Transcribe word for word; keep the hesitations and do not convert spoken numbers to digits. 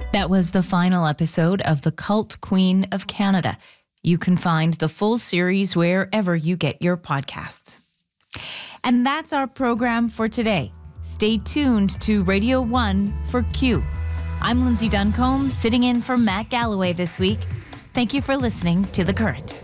That was the final episode of The Cult Queen of Canada. You can find the full series wherever you get your podcasts. And that's our program for today. Stay tuned to Radio one for Q. I'm Lindsay Duncombe, sitting in for Matt Galloway this week. Thank you for listening to The Current.